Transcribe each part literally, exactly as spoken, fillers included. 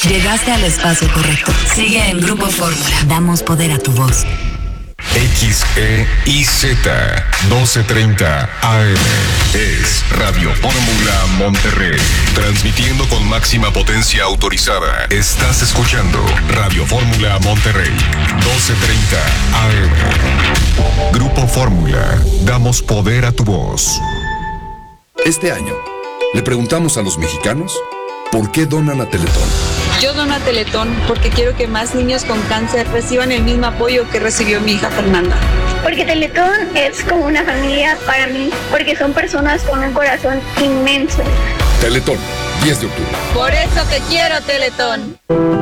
Llegaste al espacio correcto. Sigue en Grupo Fórmula. Damos poder a tu voz. X E I Z doce treinta A M es Radio Fórmula Monterrey, transmitiendo con máxima potencia autorizada. Estás escuchando Radio Fórmula Monterrey, doce treinta A M. Grupo Fórmula, damos poder a tu voz. Este año, le preguntamos a los mexicanos ¿por qué donan a Teletón? Yo dono a Teletón porque quiero que más niños con cáncer reciban el mismo apoyo que recibió mi hija Fernanda. Porque Teletón es como una familia para mí, porque son personas con un corazón inmenso. Teletón, diez de octubre. Por eso te quiero, Teletón.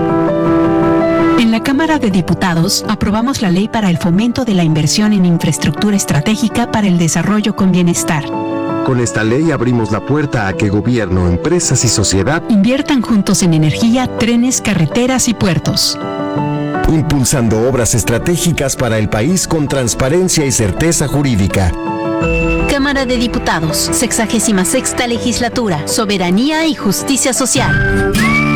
En la Cámara de Diputados aprobamos la ley para el fomento de la inversión en infraestructura estratégica para el desarrollo con bienestar. Con esta ley abrimos la puerta a que gobierno, empresas y sociedad inviertan juntos en energía, trenes, carreteras y puertos. Impulsando obras estratégicas para el país con transparencia y certeza jurídica. Cámara de Diputados, sexagésima sexta legislatura, soberanía y justicia social.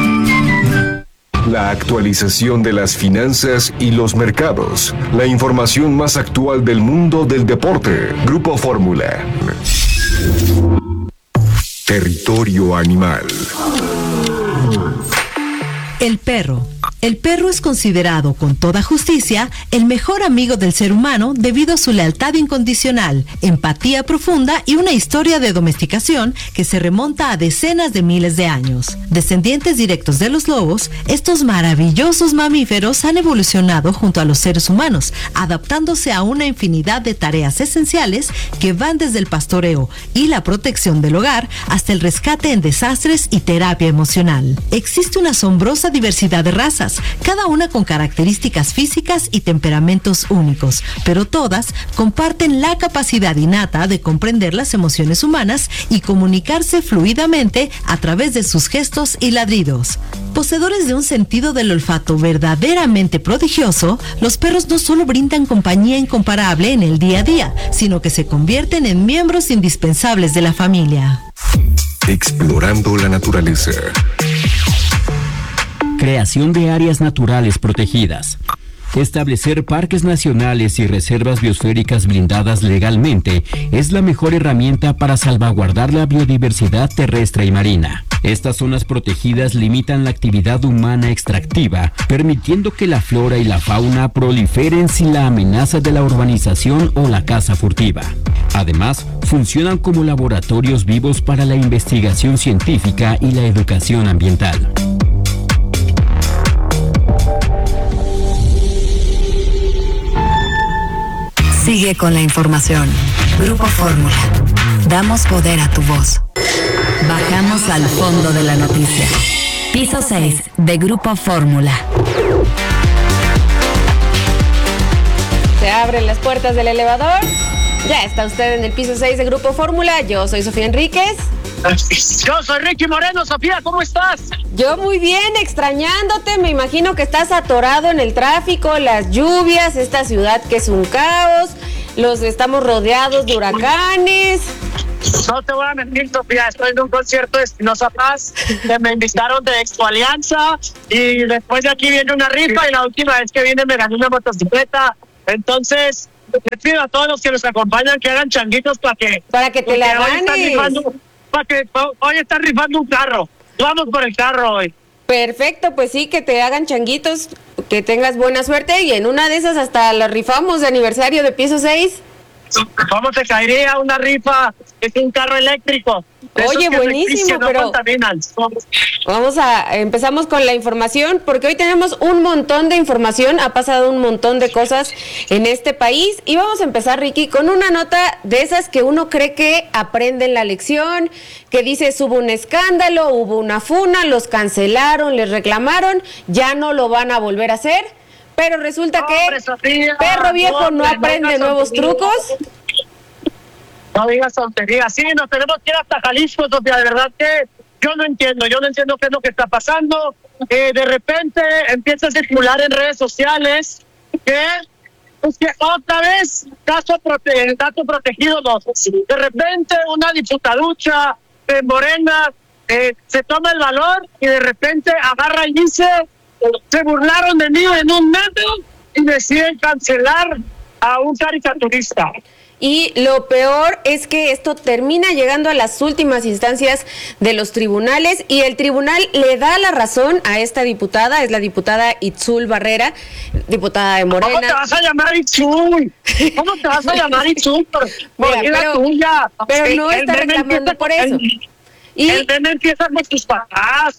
La actualización de las finanzas y los mercados. La información más actual del mundo del deporte. Grupo Fórmula. Territorio animal. El perro. El perro es considerado, con toda justicia, el mejor amigo del ser humano debido a su lealtad incondicional, empatía profunda y una historia de domesticación que se remonta a decenas de miles de años. Descendientes directos de los lobos, estos maravillosos mamíferos han evolucionado junto a los seres humanos, adaptándose a una infinidad de tareas esenciales que van desde el pastoreo y la protección del hogar hasta el rescate en desastres y terapia emocional. Existe una asombrosa diversidad de razas, cada una con características físicas y temperamentos únicos, pero todas comparten la capacidad innata de comprender las emociones humanas y comunicarse fluidamente a través de sus gestos y ladridos. Poseedores de un sentido del olfato verdaderamente prodigioso, los perros no solo brindan compañía incomparable en el día a día, sino que se convierten en miembros indispensables de la familia. Explorando la naturaleza. Creación de áreas naturales protegidas. Establecer parques nacionales y reservas biosféricas blindadas legalmente es la mejor herramienta para salvaguardar la biodiversidad terrestre y marina. Estas zonas protegidas limitan la actividad humana extractiva, permitiendo que la flora y la fauna proliferen sin la amenaza de la urbanización o la caza furtiva. Además, funcionan como laboratorios vivos para la investigación científica y la educación ambiental. Sigue con la información. Grupo Fórmula. Damos poder a tu voz. Bajamos al fondo de la noticia. Piso seis de Grupo Fórmula. Se abren las puertas del elevador. Ya está usted en el piso seis de Grupo Fórmula. Yo soy Sofía Enríquez. Yo soy Ricky Moreno. Sofía, ¿cómo estás? Yo muy bien, extrañándote. Me imagino que estás atorado en el tráfico, las lluvias, esta ciudad que es un caos. Los estamos rodeados de huracanes. No te voy a mentir, Sofía, estoy en un concierto de Espinosa Paz, que me invitaron de Expo Alianza, y después de aquí viene una rifa, y la última vez que viene me gané una motocicleta. Entonces, les pido a todos los que nos acompañan que hagan changuitos para que... Para que te la ganes. Para que hoy están rifando un carro. Vamos por el carro hoy. Perfecto, pues sí, que te hagan changuitos, que tengas buena suerte, y en una de esas hasta la rifamos de aniversario de piso seis. ¿Cómo te caería una rifa? Es un carro eléctrico. Oye, buenísimo, no pero contaminan. Vamos a, empezamos con la información, porque hoy tenemos un montón de información, ha pasado un montón de cosas en este país, y vamos a empezar, Ricky, con una nota de esas que uno cree que aprenden la lección, que dice, hubo un escándalo, hubo una funa, los cancelaron, les reclamaron, ya no lo van a volver a hacer. Pero resulta que Hombre, Sofía, perro viejo no, no aprende nuevos trucos. No digas tonterías. Sí, nos tenemos que ir hasta Jalisco, Sofía. De verdad que yo no entiendo. Yo no entiendo qué es lo que está pasando. Eh, de repente empieza a circular en redes sociales que, pues que otra vez caso prote- dato protegido. No. De repente una diputaducha en Morena eh, se toma el valor y de repente agarra y dice, se burlaron de mí en un medio y deciden cancelar a un caricaturista. Y lo peor es que esto termina llegando a las últimas instancias de los tribunales y el tribunal le da la razón a esta diputada, es la diputada Itzul Barrera, diputada de Morena. ¿Cómo te vas a llamar Itzul? ¿Cómo te vas a llamar Itzul? Por, por Mira, pero, tuya. pero el, no el está reclamando por eso. El, y el meme empieza con tus papás.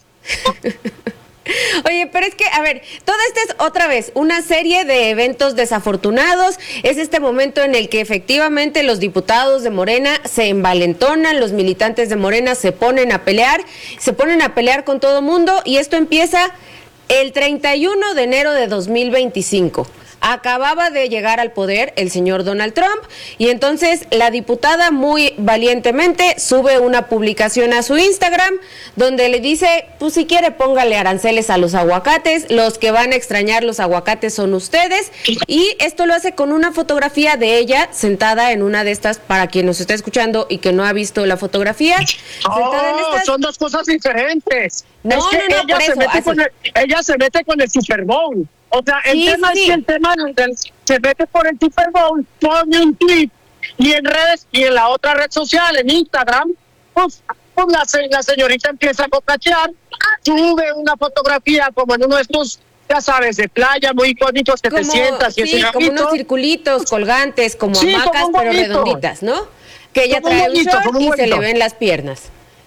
Oye, pero es que, a ver, toda esta es otra vez una serie de eventos desafortunados. Es este momento en el que efectivamente los diputados de Morena se envalentonan, los militantes de Morena se ponen a pelear, se ponen a pelear con todo mundo y esto empieza el treinta y uno de enero de dos mil veinticinco. Acababa de llegar al poder el señor Donald Trump y entonces la diputada muy valientemente sube una publicación a su Instagram donde le dice, pues si quiere póngale aranceles a los aguacates, los que van a extrañar los aguacates son ustedes, y esto lo hace con una fotografía de ella sentada en una de estas, para quien nos está escuchando y que no ha visto la fotografía. Oh, estas... son dos cosas diferentes. No, es que no, no, ella, por se eso, mete con el, ella se mete con el Super Bowl. O sea, el sí, tema sí. es que el tema del, se mete por el Super Bowl, pone un tweet y en redes y en la otra red social, en Instagram, pues, pues la, la señorita empieza a cocachear, sube una fotografía como en uno de estos, ya sabes, de playa muy icónicos que como, te sientas. Y sí, ese como unos circulitos colgantes, como sí, hamacas, como pero redonditas, ¿no? Que ella como trae bonito, un short y se le ven las piernas.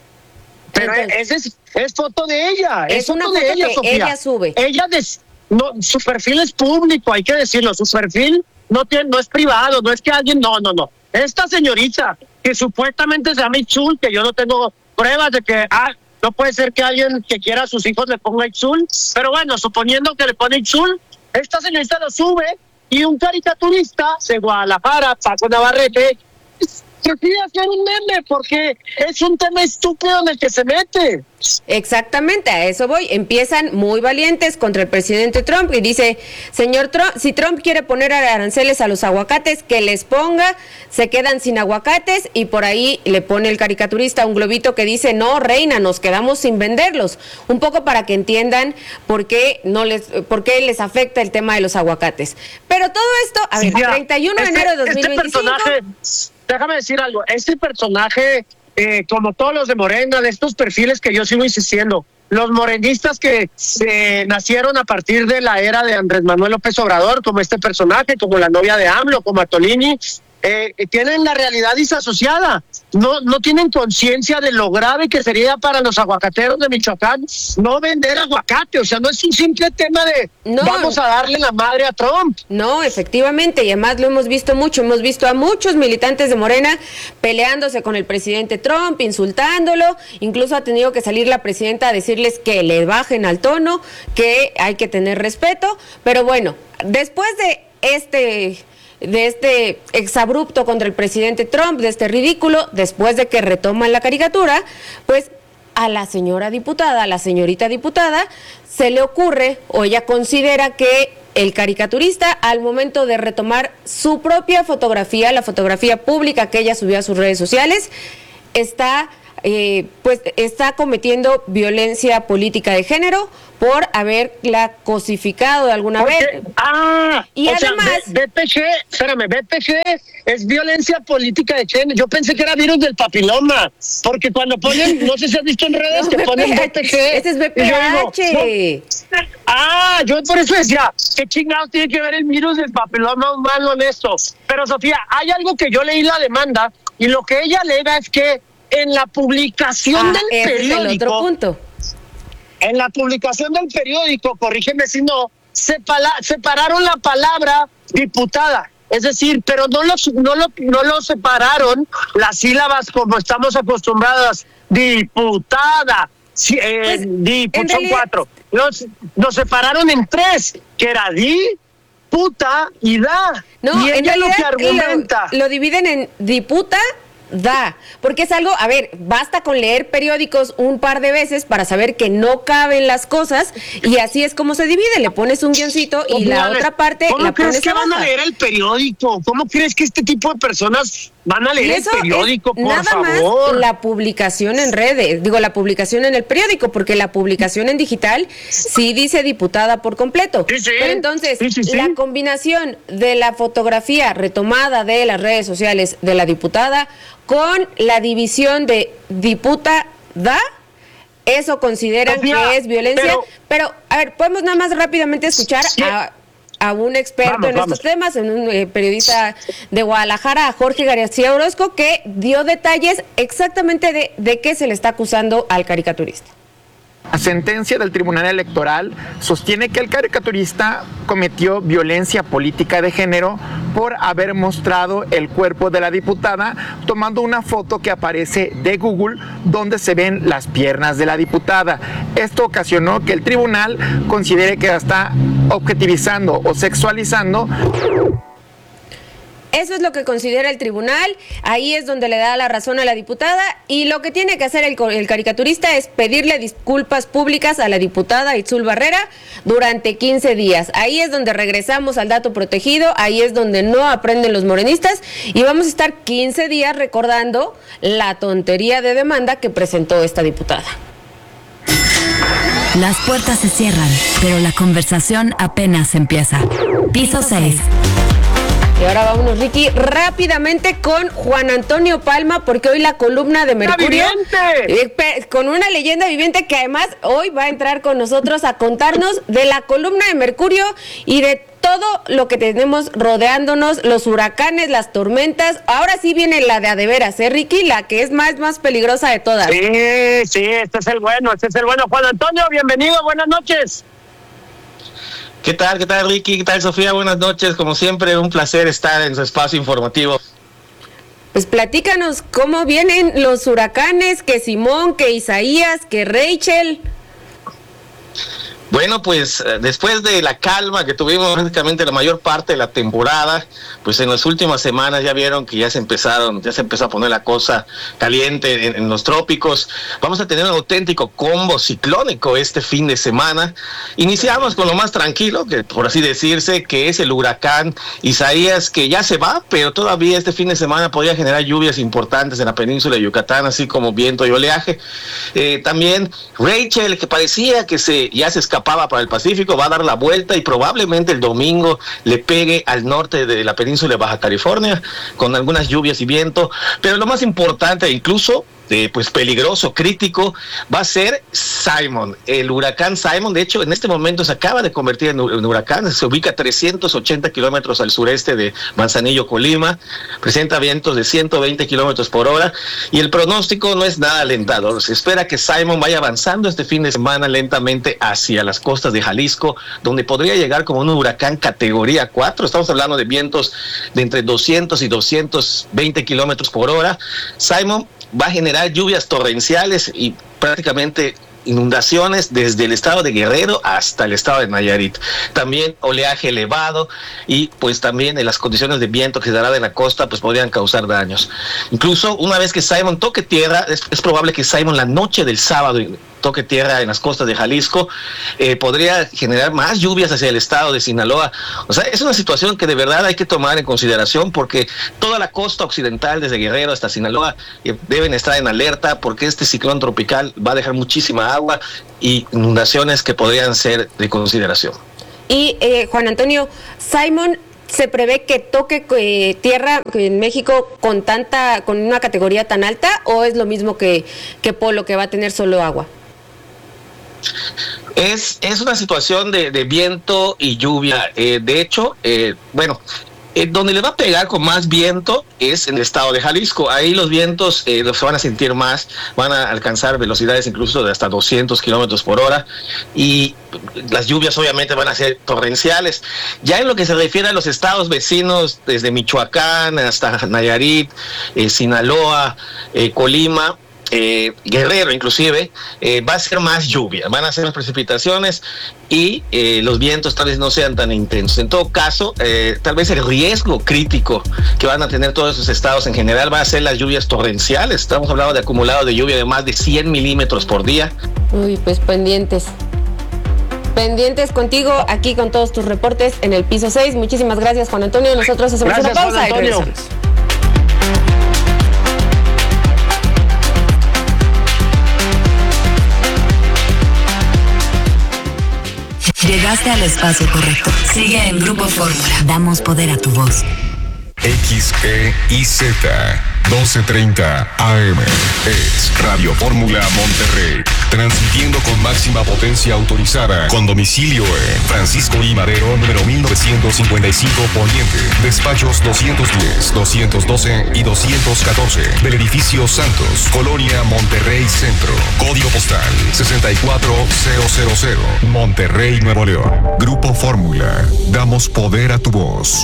Pero Entonces, esa es, es foto de ella, es, es foto una foto de ella, que Sofía. ella sube. Ella des, no, su perfil es público, hay que decirlo, su perfil no tiene, no es privado, no es que alguien, no, no, no. Esta señorita que supuestamente se llama Itzul, que yo no tengo pruebas de que, ah, no puede ser que alguien que quiera a sus hijos le ponga Itzul, pero bueno, suponiendo que le pone Itzul, esta señorita lo sube y un caricaturista de Guadalajara, Paco Navarrete, se pide hacer un meme porque es un tema estúpido en el que se mete. Exactamente, a eso voy. Empiezan muy valientes contra el presidente Trump y dice, señor Trump, si Trump quiere poner aranceles a los aguacates, que les ponga, se quedan sin aguacates, y por ahí le pone el caricaturista un globito que dice, no, reina, nos quedamos sin venderlos. Un poco para que entiendan por qué no les, por qué les afecta el tema de los aguacates. Pero todo esto, a ver, ya, treinta y uno de este, enero de dos mil veinticinco... Este personaje, déjame decir algo, este personaje... Eh, como todos los de Morena, de estos perfiles que yo sigo insistiendo, los morenistas que eh, nacieron a partir de la era de Andrés Manuel López Obrador, como este personaje, como la novia de AMLO, como Atolini, eh, tienen la realidad disasociada, no, no tienen conciencia de lo grave que sería para los aguacateros de Michoacán no vender aguacate, o sea, no es un simple tema de no, vamos a darle la madre a Trump. No, efectivamente, y además lo hemos visto mucho, hemos visto a muchos militantes de Morena peleándose con el presidente Trump, insultándolo, incluso ha tenido que salir la presidenta a decirles que le bajen al tono, que hay que tener respeto, pero bueno, después de este... de este exabrupto contra el presidente Trump, de este ridículo, después de que retoman la caricatura, pues a la señora diputada, a la señorita diputada, se le ocurre, o ella considera que el caricaturista, al momento de retomar su propia fotografía, la fotografía pública que ella subió a sus redes sociales, está... Eh, pues está cometiendo violencia política de género por haberla cosificado de alguna Porque, vez. Ah, y o además, sea, B P G, espérame, B P G es violencia política de género. Yo pensé que era virus del papiloma, porque cuando ponen, no sé si has visto en redes no, que ponen B P G. Ese es B P H. Yo digo, no, ah, yo por eso decía, ¿qué chingados tiene que ver el virus del papiloma humano en esto? Pero Sofía, hay algo que yo leí la demanda y lo que ella alega es que en la publicación ah, del ese periódico, es el otro punto. En la publicación del periódico, corrígeme si no, separa, separaron la palabra diputada, es decir, pero no lo, no lo, no lo separaron las sílabas como estamos acostumbradas, diputada, eh, pues, di, en son realidad... cuatro, los, los separaron en tres, que era di, puta y da, no, y ella lo que argumenta. Lo, lo dividen en diputa, da, porque es algo, a ver, basta con leer periódicos un par de veces para saber que no caben las cosas, y así es como se divide, le pones un guioncito y la otra parte ¿Cómo la crees pones que abajo? van a leer el periódico? ¿Cómo crees que este tipo de personas van a leer el periódico, por nada favor. Más la publicación en redes, digo, la publicación en el periódico, porque la publicación en digital sí dice diputada por completo. Sí, sí. Pero entonces, sí, sí, sí. la combinación de la fotografía retomada de las redes sociales de la diputada con la división de diputada, eso consideran Sofía, que es violencia. Pero, pero, a ver, podemos nada más rápidamente escuchar sí. a, a un experto vamos, en vamos. estos temas, en un eh, periodista de Guadalajara, a Jorge García Orozco, que dio detalles exactamente de, de qué se le está acusando al caricaturista. La sentencia del Tribunal Electoral sostiene que el caricaturista cometió violencia política de género por haber mostrado el cuerpo de la diputada tomando una foto que aparece de Google donde se ven las piernas de la diputada. Esto ocasionó que el tribunal considere que la está objetivizando o sexualizando. Eso es lo que considera el tribunal, ahí es donde le da la razón a la diputada, y lo que tiene que hacer el, el caricaturista es pedirle disculpas públicas a la diputada Itzul Barrera durante quince días. Ahí es donde regresamos al dato protegido, ahí es donde no aprenden los morenistas, y vamos a estar quince días recordando la tontería de demanda que presentó esta diputada. Las puertas se cierran, pero la conversación apenas empieza. Piso seis. Y ahora vámonos, Ricky, rápidamente con Juan Antonio Palma, porque hoy la columna de Mercurio, eh, con una leyenda viviente que además hoy va a entrar con nosotros a contarnos de la columna de Mercurio y de todo lo que tenemos rodeándonos, los huracanes, las tormentas. Ahora sí viene la de a de veras, ¿eh, Ricky? La que es más, más peligrosa de todas. Sí, sí, este es el bueno, este es el bueno. Juan Antonio, bienvenido, buenas noches. ¿Qué tal? ¿Qué tal, Ricky? ¿Qué tal, Sofía? Buenas noches. Como siempre, un placer estar en su espacio informativo. Pues platícanos cómo vienen los huracanes, que Simón, que Isaías, que Rachel. Bueno, pues después de la calma que tuvimos prácticamente la mayor parte de la temporada, pues en las últimas semanas ya vieron que ya se empezaron, ya se empezó a poner la cosa caliente en, en los trópicos. Vamos a tener un auténtico combo ciclónico este fin de semana. Iniciamos con lo más tranquilo, que por así decirse, que es el huracán Isaías, que ya se va, pero todavía este fin de semana podría generar lluvias importantes en la península de Yucatán, así como viento y oleaje. Eh, también Rachel, que parecía que se ya se escapó para el Pacífico, va a dar la vuelta y probablemente el domingo le pegue al norte de la península de Baja California con algunas lluvias y viento, pero lo más importante, incluso Eh, pues peligroso, crítico, va a ser Simon, el huracán Simon. De hecho, en este momento se acaba de convertir en, en huracán, se ubica a trescientos ochenta kilómetros al sureste de Manzanillo, Colima, presenta vientos de ciento veinte kilómetros por hora, y el pronóstico no es nada alentador. Se espera que Simon vaya avanzando este fin de semana lentamente hacia las costas de Jalisco, donde podría llegar como un huracán categoría cuatro. Estamos hablando de vientos de entre doscientos y doscientos veinte kilómetros por hora. Simon va a generar lluvias torrenciales y prácticamente inundaciones desde el estado de Guerrero hasta el estado de Nayarit. También oleaje elevado y pues también en las condiciones de viento que se dará de la costa pues podrían causar daños. Incluso una vez que Simon toque tierra, es, es probable que Simon la noche del sábado toque tierra en las costas de Jalisco, eh, podría generar más lluvias hacia el estado de Sinaloa. O sea, es una situación que de verdad hay que tomar en consideración, porque toda la costa occidental, desde Guerrero hasta Sinaloa, eh, deben estar en alerta, porque este ciclón tropical va a dejar muchísima agua y inundaciones que podrían ser de consideración. Y eh, Juan Antonio, Simon se prevé que toque eh, tierra en México con tanta, con una categoría tan alta, ¿o es lo mismo que, que Polo, que va a tener solo agua? Es, es una situación de, de viento y lluvia. Eh, de hecho, eh, bueno, eh, donde le va a pegar con más viento es en el estado de Jalisco. Ahí los vientos eh, los van a sentir más, van a alcanzar velocidades incluso de hasta doscientos kilómetros por hora, y las lluvias obviamente van a ser torrenciales. Ya en lo que se refiere a los estados vecinos, desde Michoacán hasta Nayarit, eh, Sinaloa, eh, Colima, Eh, Guerrero inclusive, eh, va a ser más lluvia, van a ser más precipitaciones y eh, los vientos tal vez no sean tan intensos. En todo caso, eh, tal vez el riesgo crítico que van a tener todos esos estados en general va a ser las lluvias torrenciales. Estamos hablando de acumulado de lluvia de más de cien milímetros por día. Uy, pues pendientes. Pendientes contigo aquí con todos tus reportes en el piso seis. Muchísimas gracias, Juan Antonio. Nosotros hacemos gracias, una pausa y regresamos. Llegaste al espacio correcto. Sigue en Grupo Fórmula. Damos poder a tu voz. X E I Z doce treinta A M es Radio Fórmula Monterrey, transmitiendo con máxima potencia autorizada, con domicilio en Francisco I. Madero, número mil novecientos cincuenta y cinco Poniente, despachos doscientos diez, doscientos doce y doscientos catorce, del edificio Santos, Colonia Monterrey Centro, código postal sesenta y cuatro mil, Monterrey, Nuevo León. Grupo Fórmula, damos poder a tu voz.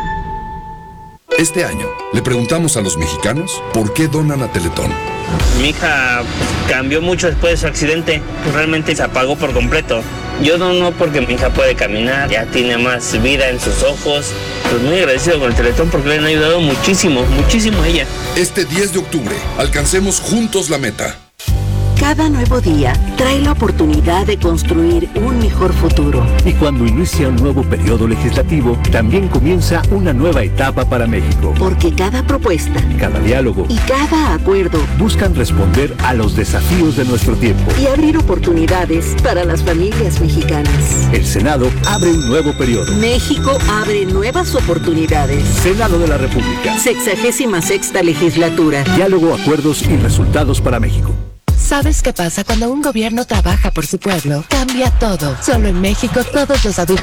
Este año, le preguntamos a los mexicanos por qué donan a Teletón. Mi hija cambió mucho después de su accidente, pues realmente se apagó por completo. Yo dono porque mi hija puede caminar, ya tiene más vida en sus ojos. Pues muy agradecido con el Teletón porque le han ayudado muchísimo, muchísimo a ella. Este diez de octubre, alcancemos juntos la meta. Cada nuevo día trae la oportunidad de construir un mejor futuro. Y cuando inicia un nuevo periodo legislativo, también comienza una nueva etapa para México. Porque cada propuesta, cada diálogo y cada acuerdo buscan responder a los desafíos de nuestro tiempo y abrir oportunidades para las familias mexicanas. El Senado abre un nuevo periodo. México abre nuevas oportunidades. Senado de la República. Sexagésima sexta legislatura. Diálogo, acuerdos y resultados para México. ¿Sabes qué pasa cuando un gobierno trabaja por su pueblo? Cambia todo. Solo en México todos los adultos